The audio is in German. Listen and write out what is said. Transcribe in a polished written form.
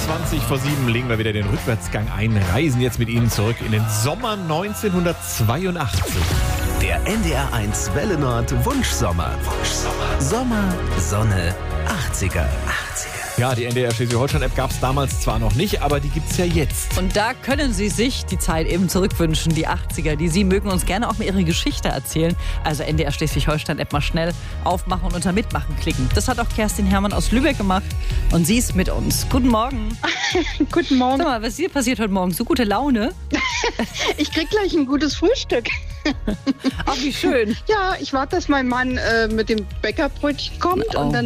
7:20 legen wir wieder den Rückwärtsgang ein, reisen jetzt mit Ihnen zurück in den Sommer 1982. Der NDR1 Welle Nord Wunschsommer. Sommer, Sonne, 80er. Ja, die NDR Schleswig-Holstein-App gab es damals zwar noch nicht, aber die gibt's ja jetzt. Und da können Sie sich die Zeit eben zurückwünschen, die 80er. Die Sie mögen uns gerne auch mal Ihre Geschichte erzählen. Also NDR Schleswig-Holstein-App mal schnell aufmachen und unter Mitmachen klicken. Das hat auch Kerstin Hermann aus Lübeck gemacht und sie ist mit uns. Guten Morgen. Guten Morgen. Sag mal, was ist hier passiert heute Morgen? So gute Laune? Ich krieg gleich ein gutes Frühstück. Ach, wie schön. Ja, ich warte, dass mein Mann mit dem Bäckerbrötchen kommt Oh. und dann